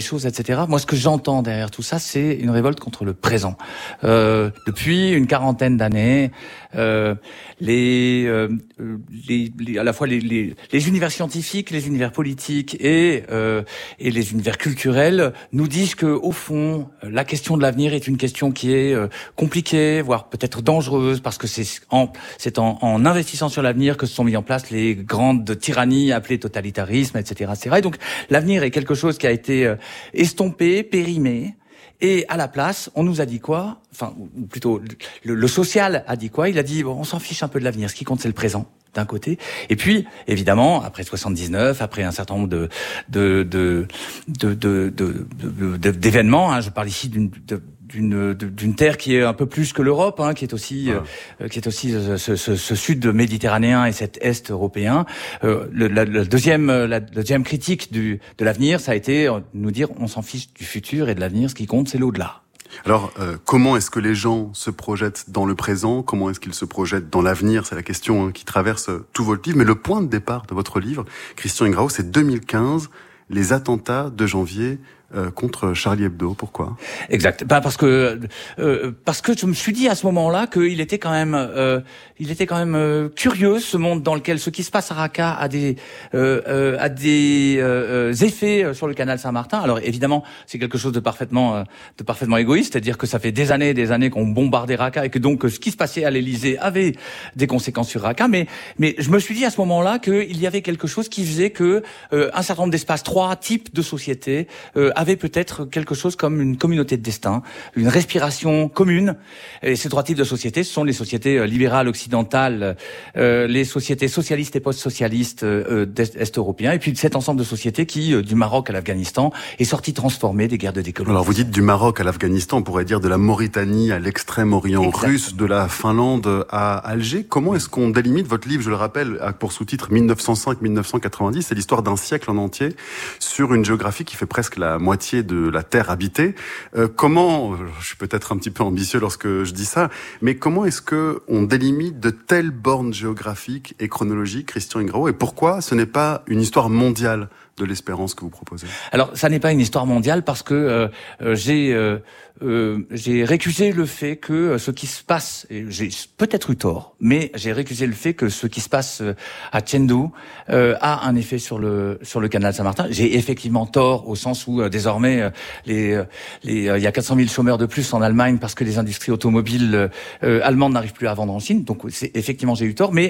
choses, etc. Moi, ce que j'entends derrière tout ça, c'est une révolte contre le présent. Depuis une quarantaine d'années, à la fois les univers scientifiques, les univers politiques et les univers culturels nous disent que, au fond, la question de l'avenir est une question qui est compliquée, voire peut-être dangereuse, parce que c'est en investissant sur l'avenir que se sont mis en place les grandes tyrannies appelées totalitarisme, etc., etc. Et donc, l'avenir est quelque chose qui a été estompé, périmé. Et à la place, on nous a dit quoi? Enfin, ou plutôt, le social a dit quoi? Il a dit, bon, on s'en fiche un peu de l'avenir. Ce qui compte, c'est le présent, d'un côté. Et puis, évidemment, après 79, après un certain nombre d'événements, hein, je parle ici d'une terre qui est un peu plus que l'Europe, hein, qui est aussi ce sud méditerranéen et cet est européen. La deuxième critique de l'avenir, ça a été nous dire on s'en fiche du futur et de l'avenir, ce qui compte c'est l'au-delà. Alors, comment est-ce que les gens se projettent dans le présent? Comment est-ce qu'ils se projettent dans l'avenir? C'est la question qui traverse tout votre livre. Mais le point de départ de votre livre, Christian Ingrao, c'est 2015, les attentats de janvier contre Charlie Hebdo. Pourquoi? Exact. Parce que je me suis dit à ce moment-là qu'il était quand même curieux, ce monde dans lequel ce qui se passe à Raqqa a des effets sur le canal Saint-Martin. Alors évidemment, c'est quelque chose de parfaitement égoïste, c'est-à-dire que ça fait des années qu'on bombardait Raqqa et que donc ce qui se passait à l'Élysée avait des conséquences sur Raqqa. Mais je me suis dit à ce moment-là qu'il y avait quelque chose qui faisait que un certain nombre d'espaces, 3 types de sociétés avait peut-être quelque chose comme une communauté de destin, une respiration commune. Et ces 3 types de sociétés, ce sont les sociétés libérales occidentales, les sociétés socialistes et post-socialistes est-européens, et puis cet ensemble de sociétés qui, du Maroc à l'Afghanistan, est sorti transformé des guerres de décolonisation. Alors vous dites du Maroc à l'Afghanistan, on pourrait dire de la Mauritanie à l'extrême-orient russe, de la Finlande à Alger. Comment est-ce qu'on délimite votre livre, je le rappelle, a pour sous-titre 1905-1990, c'est l'histoire d'un siècle en entier sur une géographie qui fait presque la moitié de la terre habitée. Comment, je suis peut-être un petit peu ambitieux lorsque je dis ça, mais comment est-ce que on délimite de telles bornes géographiques et chronologiques, Christian Ingrao, et pourquoi ce n'est pas une histoire mondiale de l'espérance que vous proposez? Alors, ça n'est pas une histoire mondiale parce que j'ai récusé le fait que ce qui se passe, et j'ai peut-être eu tort, mais j'ai récusé le fait que ce qui se passe à Chengdu a un effet sur le canal Saint-Martin. J'ai effectivement tort au sens où désormais il y a 400 000 chômeurs de plus en Allemagne parce que les industries automobiles allemandes n'arrivent plus à vendre en Chine. Donc effectivement j'ai eu tort, mais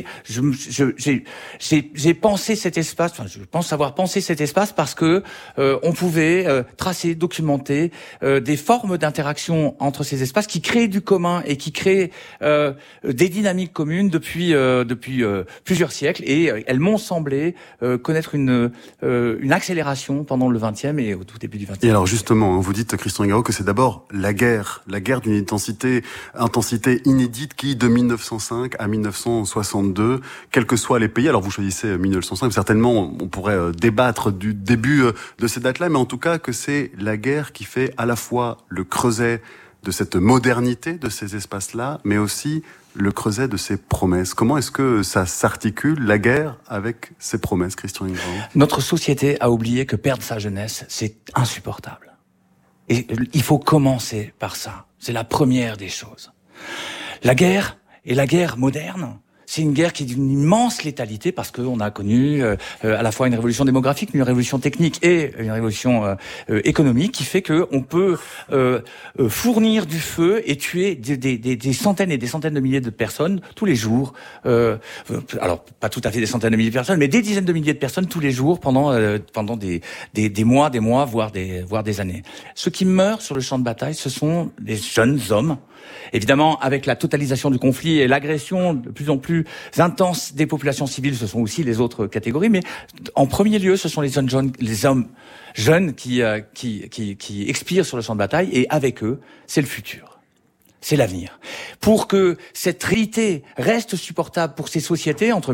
j'ai pensé cet espace. Enfin, je pense avoir pensé cet espace parce que on pouvait tracer, documenter des formes d'interaction entre ces espaces qui créent du commun et qui créent des dynamiques communes depuis plusieurs siècles, et elles m'ont semblé connaître une accélération pendant le XXe et au tout début du XXe. Et alors justement, vous dites, Christian Ingrao, que c'est d'abord la guerre d'une intensité inédite qui, de 1905 à 1962, quels que soient les pays, alors vous choisissez 1905, certainement on pourrait débattre du début de ces dates-là, mais en tout cas que c'est la guerre qui fait à la fois le creuset de cette modernité de ces espaces-là, mais aussi le creuset de ces promesses. Comment est-ce que ça s'articule, la guerre, avec ces promesses, Christian Ingrao? Notre société a oublié que perdre sa jeunesse, c'est insupportable. Et il faut commencer par ça. C'est la première des choses. La guerre, et la guerre moderne, c'est une guerre qui est d'une immense létalité parce qu'on a connu à la fois une révolution démographique, une révolution technique et une révolution économique qui fait que on peut fournir du feu et tuer des centaines et des centaines de milliers de personnes tous les jours. Alors pas tout à fait des centaines de milliers de personnes, mais des dizaines de milliers de personnes tous les jours pendant des mois, voire des années. Ceux qui meurent sur le champ de bataille, ce sont des jeunes hommes. Évidemment, avec la totalisation du conflit et l'agression de plus en plus intense des populations civiles, ce sont aussi les autres catégories. Mais en premier lieu, ce sont les hommes jeunes qui expirent sur le champ de bataille, et avec eux, c'est le futur. C'est l'avenir. Pour que cette réalité reste supportable pour ces sociétés entre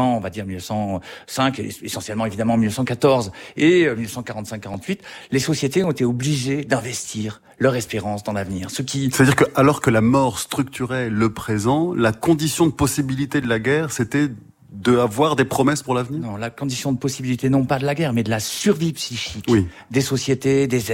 1905, essentiellement évidemment 1914 et 1945-48, les sociétés ont été obligées d'investir leur espérance dans l'avenir. C'est-à-dire que alors que la mort structurait le présent, la condition de possibilité de la guerre, c'était d'avoir des promesses pour l'avenir? Non, la condition de possibilité non pas de la guerre, mais de la survie psychique des sociétés, des